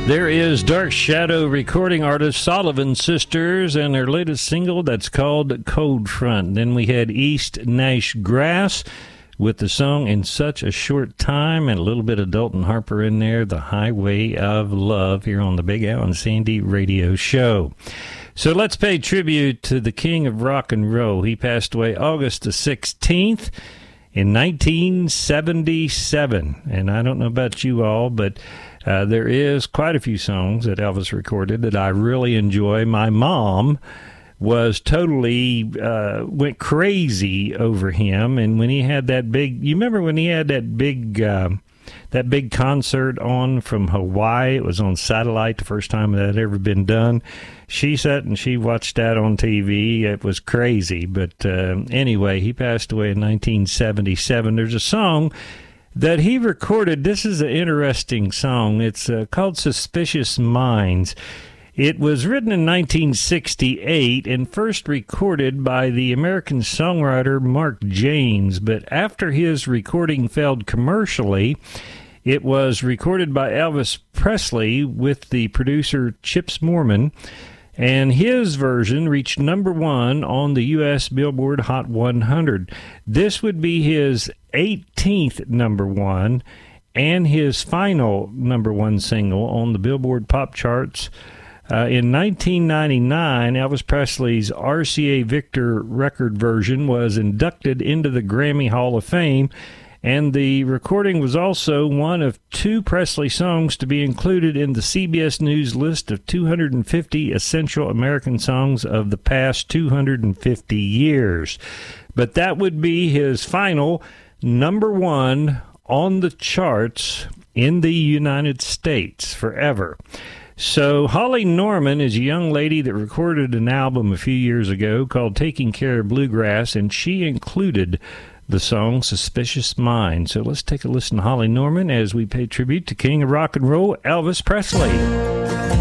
There is Dark Shadow recording artist Sullivan Sisters and their latest single that's called Cold Front. Then we had East Nash Grass with the song In Such a Short Time, and a little bit of Dalton Harper in there, The Highway of Love, here on the Big Al and Sandy Radio Show. So let's pay tribute to the king of rock and roll. He passed away August the 16th in 1977. And I don't know about you all, but there is quite a few songs that Elvis recorded that I really enjoy. My mom was totally went crazy over him, and when he had that big, you remember when he had that big concert on from Hawaii? It was on satellite, the first time that had ever been done. She sat and she watched that on TV. It was crazy, but anyway, he passed away in 1977. There's a song that he recorded. This is an interesting song. It's called Suspicious Minds. It was written in 1968 and first recorded by the American songwriter Mark James, but after his recording failed commercially, it was recorded by Elvis Presley with the producer Chips Moorman, and his version reached number one on the U.S. Billboard Hot 100. This would be his 18th number one and his final number one single on the Billboard pop charts. In 1999, Elvis Presley's RCA Victor record version was inducted into the Grammy Hall of Fame, and the recording was also one of two Presley songs to be included in the CBS News list of 250 essential American songs of the past 250 years. But that would be his final number one on the charts in the United States forever. So Holly Norman is a young lady that recorded an album a few years ago called Taking Care of Bluegrass, and she included the song Suspicious Mind. So let's take a listen to Holly Norman as we pay tribute to King of Rock and Roll, Elvis Presley.